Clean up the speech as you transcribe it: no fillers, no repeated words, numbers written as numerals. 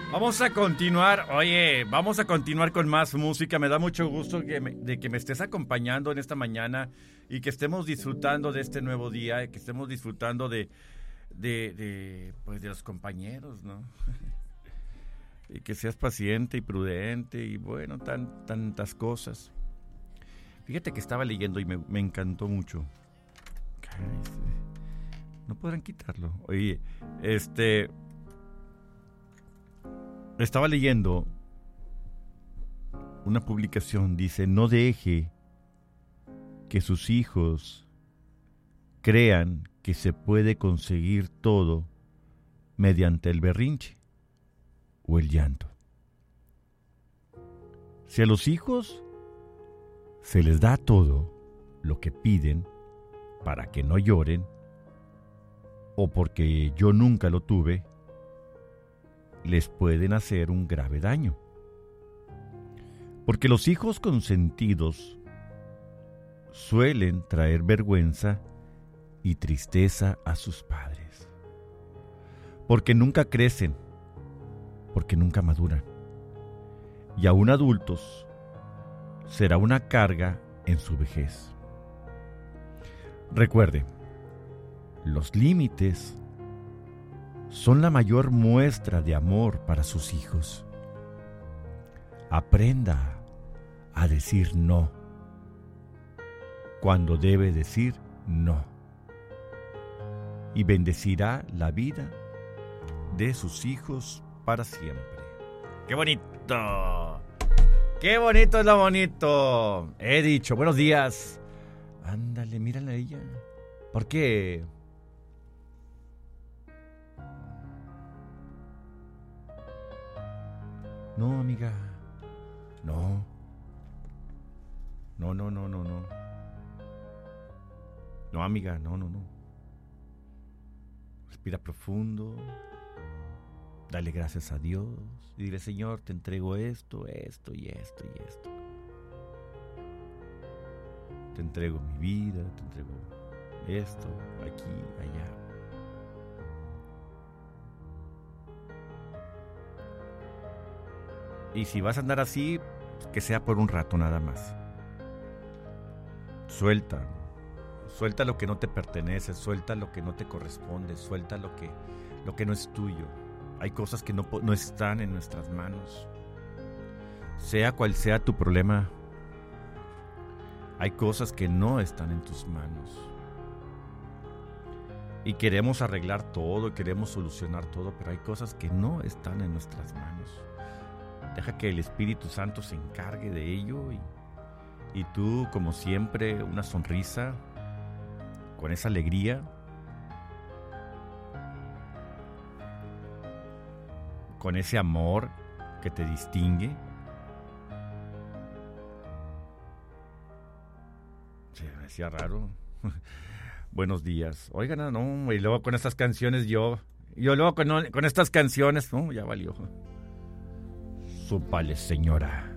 Vamos a continuar, vamos a continuar con más música. Me da mucho gusto de que me estés acompañando en esta mañana y que estemos disfrutando de este nuevo día, que estemos disfrutando de los compañeros, ¿no? Y que seas paciente y prudente y bueno, tantas cosas. Fíjate que estaba leyendo y me encantó mucho. No podrán quitarlo. Oye, estaba leyendo una publicación, dice, no deje que sus hijos crean que se puede conseguir todo mediante el berrinche o el llanto. Si a los hijos se les da todo lo que piden para que no lloren, o porque yo nunca lo tuve, les pueden hacer un grave daño. Porque los hijos consentidos suelen traer vergüenza y tristeza a sus padres. Porque nunca crecen, porque nunca maduran. Y aún adultos, será una carga en su vejez. Recuerde, los límites son la mayor muestra de amor para sus hijos. Aprenda a decir no cuando debe decir no, y bendecirá la vida de sus hijos para siempre. ¡Qué bonito! ¡Qué bonito es lo bonito! He dicho, buenos días. Ándale, mírala a ella. ¿Por qué? No, amiga. No. No. No, amiga, no. Respira profundo. Dale gracias a Dios. Y dile, Señor, te entrego esto y esto. Te entrego mi vida, te entrego esto, aquí, allá. Y si vas a andar así, que sea por un rato nada más. Suelta lo que no te pertenece, suelta lo que no te corresponde, suelta lo que no es tuyo. Hay cosas que no están en nuestras manos. Sea cual sea tu problema, hay cosas que no están en tus manos. Y queremos arreglar todo, queremos solucionar todo, pero hay cosas que no están en nuestras manos. Deja que el Espíritu Santo se encargue de ello y tú, como siempre, una sonrisa, con esa alegría, con ese amor que te distingue. Se me hacía raro. Buenos días. Oigan, no, y luego con estas canciones yo luego con estas canciones, no, ya valió. Súpale, señora.